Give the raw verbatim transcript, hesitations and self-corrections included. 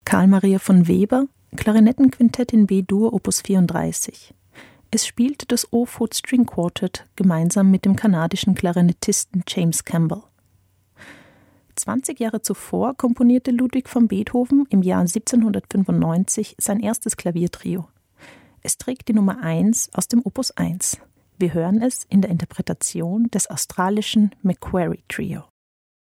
Carl Maria von Weber, Klarinettenquintett in B-Dur Opus vierunddreißig. Es spielte das Oford String Quartet gemeinsam mit dem kanadischen Klarinettisten James Campbell. zwanzig Jahre zuvor komponierte Ludwig van Beethoven im Jahr siebzehnhundertfünfundneunzig sein erstes Klaviertrio. Es trägt die Nummer eins aus dem Opus eins. Wir hören es in der Interpretation des australischen Macquarie Trio.